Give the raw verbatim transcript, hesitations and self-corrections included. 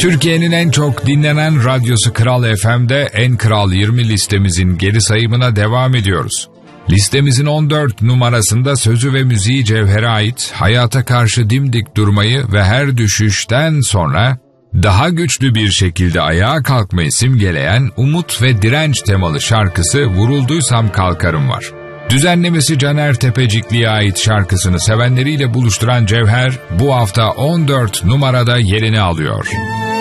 Türkiye'nin en çok dinlenen radyosu Kral F M'de En Kral yirmi listemizin geri sayımına devam ediyoruz. Listemizin on dört numarasında sözü ve müziği Cevher'e ait hayata karşı dimdik durmayı ve her düşüşten sonra daha güçlü bir şekilde ayağa kalkmayı simgeleyen umut ve direnç temalı şarkısı Vurulduysam Kalkarım var. Düzenlemesi Caner Tepecikli'ye ait şarkısını sevenleriyle buluşturan Cevher bu hafta on dört numarada yerini alıyor.